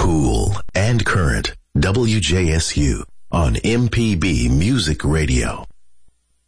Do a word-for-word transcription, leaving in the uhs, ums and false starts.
Cool and current. W J S U on M P B Music Radio.